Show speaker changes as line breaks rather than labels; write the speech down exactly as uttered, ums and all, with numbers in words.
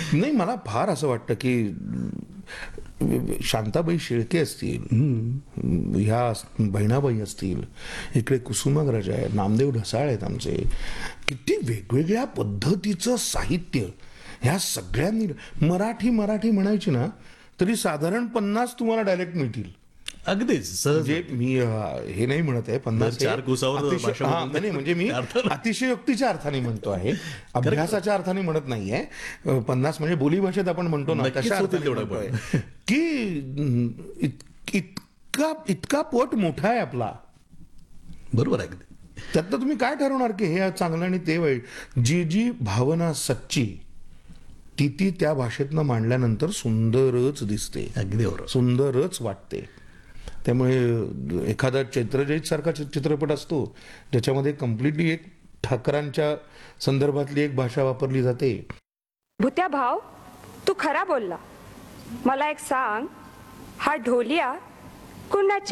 नाही, मला फार असं वाटतं की शांताबाई शेळके असतील, ह्या बहिणाबाई असतील, इकडे कुसुमाग्रज आहे, नामदेव ढसाळ आहेत आमचे, किती वेगवेगळ्या पद्धतीचं साहित्य ह्या सगळ्यांनी. मराठी मराठी म्हणायची ना तरी साधारण पन्नास तुम्हाला डायरेक्ट मिळतील.
अगदीच सहज.
म्हणजे मी अ, हे नाही म्हणत आहे पन्नास
दर चार
हे
कोसावर
अतिशय-
भाषा
हा,
बदलते.
नाही म्हणजे मी
अर्थात.
अतिशयोक्तीच्या अर्थाने म्हणतो आहे, अभ्यासाच्या अर्थाने म्हणत नाहीये. अ, पन्नास म्हणजे बोली भाषेत आपण म्हणतो ना
नक्कीच
तशा
होतील
अर्थाने
तेवढं
म्हणतोय की अं, इत- इतका इतका पट मोठा आहे आपला.
बरोबर आहे अगदी.
त्यातनं तुम्ही काय ठरवणार की हे चांगलं आणि ते वाईट? जी जी भावना सच्ची ती ती त्या भाषेतनं मांडल्यानंतर सुंदरच दिसते,
अगदी बरोबर.
सुंदरच वाटते. त्यामुळे एखादा चैत्रजैत सारखा चि- चित्रपट असतो ज्याच्यामध्ये कम्प्लिटली एक ठाकरांच्या संदर्भातली एक भाषा वापरली जाते.
भूत्या भाव, तू खरा बोलला. मला एक सांग, हा ढोलिया कुणाच्या